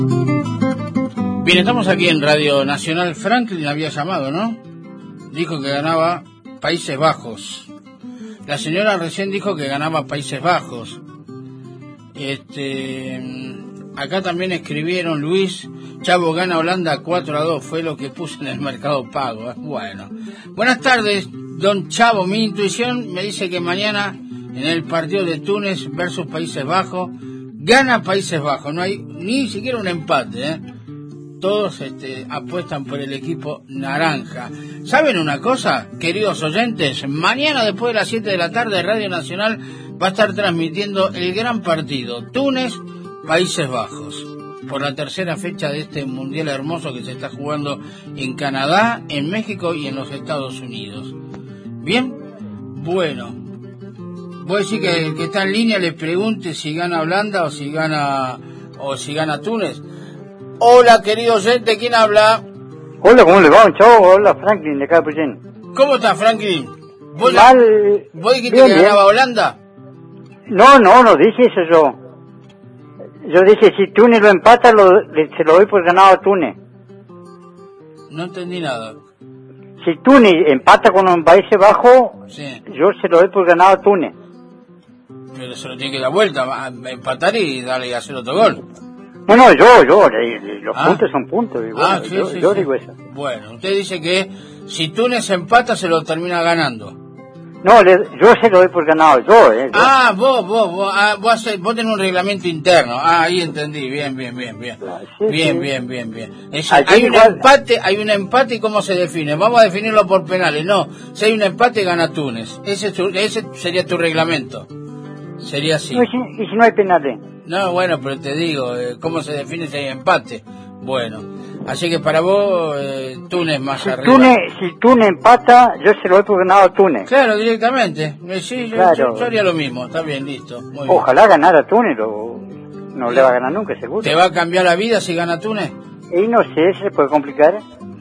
Bien, estamos aquí en Radio Nacional. Franklin había llamado, ¿no? Dijo que ganaba Países Bajos. La señora recién dijo que ganaba Países Bajos. Acá también escribieron, Luis, Chavo gana Holanda 4-2, fue lo que puse en el Mercado Pago. Bueno. Buenas tardes, don Chavo. Mi intuición me dice que mañana en el partido de Túnez versus Países Bajos, gana Países Bajos. No hay ni siquiera un empate, ¿eh? Todos apuestan por el equipo naranja. ¿Saben una cosa, queridos oyentes? Mañana después de las 7 de la tarde Radio Nacional va a estar transmitiendo el gran partido Túnez, Países Bajos, por la tercera fecha de este mundial hermoso que se está jugando en Canadá, en México y en los Estados Unidos. ¿Bien? Bueno, voy a decir que el que está en línea le pregunte si gana Holanda o si gana Túnez. Hola, querido oyente, ¿quién habla? Hola, ¿cómo le va, chavo? Hola, Franklin, de acá de Puyén. ¿Cómo estás, Franklin? ¿Vos dijiste bien, que ganaba Holanda? No dije eso yo. Yo dije, si Túnez lo empata, se lo doy por ganado a Túnez. No entendí nada. Si Túnez empata con un Países Bajos, Sí. yo se lo doy por ganado a Túnez. Pero se lo tiene que dar vuelta, empatar y darle y hacer otro gol. No, los puntos son puntos. Y bueno, yo digo eso. Bueno, usted dice que si Túnez empata se lo termina ganando. No, yo se lo doy por ganado, yo. Vos tenés un reglamento interno. Ahí entendí, bien. Sí, Bien. Hay un empate y ¿cómo se define? Vamos a definirlo por penales. No, si hay un empate gana Túnez. Ese sería tu reglamento. Sería así. No, ¿y si no hay penales? No, bueno, pero te digo, ¿cómo se define si hay empate? Bueno, así que para vos, Túnez más arriba. Si Túnez empata, yo se lo doy por ganado a Túnez. Claro, directamente. Sí, claro. Yo haría lo mismo. Está bien, listo. Muy Ojalá ganara Túnez, no le va a ganar nunca, seguro. ¿Te va a cambiar la vida si gana Túnez? Y no sé, ¿se puede complicar?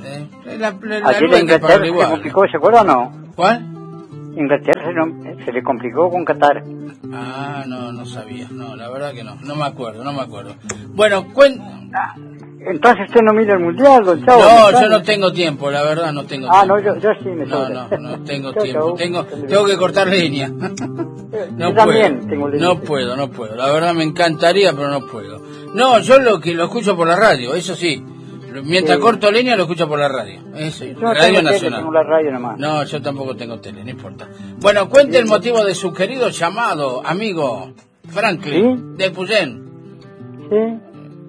Ayer la Inglaterra se complicó, ¿se acuerda o no? ¿Cuál? Inglaterra se le complicó con Qatar. Ah, no sabía. No, la verdad que no. No me acuerdo. Bueno, Entonces usted no mira el mundial, don Chavo. No, yo no tengo tiempo, la verdad no tengo tiempo. No, yo sí me sobra. No tengo tiempo. Tengo que cortar leña. Yo también tengo leña. No puedo. La verdad me encantaría, pero no puedo. No, yo lo escucho por la radio, eso sí. Mientras corto leña lo escucho por la radio. Eso, Radio Nacional. Tengo la radio nomás. No, yo tampoco tengo tele, no importa. Bueno, cuente el motivo de su querido llamado, amigo Franklin, de Puyén. Sí.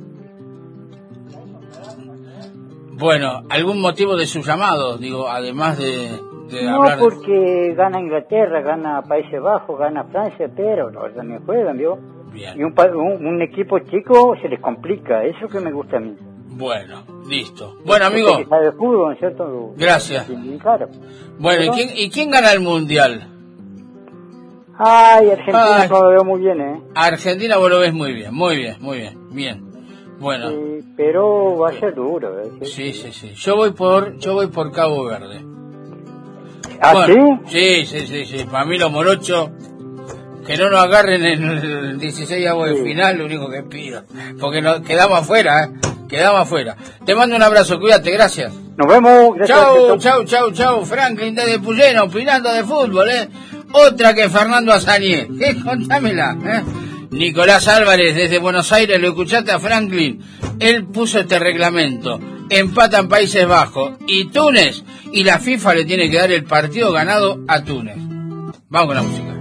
Bueno, ¿algún motivo de su llamado? Digo, además de No, hablar... porque gana Inglaterra, gana Países Bajos, gana Francia, pero los también juegan, ¿vio? Bien. Y un equipo chico se les complica, eso que me gusta a mí. Bueno, listo. Bueno, amigo. Usted que sabe de fútbol, ¿cierto? Gracias. Claro. Bueno, ¿y quién gana el mundial? Argentina lo veo muy bien, ¿eh? Argentina vos lo ves muy bien. Bueno. Sí, pero va a ser duro, ¿eh? Sí. Yo voy por Cabo Verde. Bueno, Sí. Para mí los morochos, que no nos agarren en el 16 de final, lo único que pido. Porque quedamos afuera, Quedamos afuera. Te mando un abrazo, cuídate, gracias. Nos vemos. Gracias. Chau. Franklin desde Puyén, opinando de fútbol, Otra que Fernando Azañé. Contámela, Nicolás Álvarez desde Buenos Aires, lo escuchaste a Franklin. Él puso este reglamento. Empatan Países Bajos y Túnez, y la FIFA le tiene que dar el partido ganado a Túnez. Vamos con la música.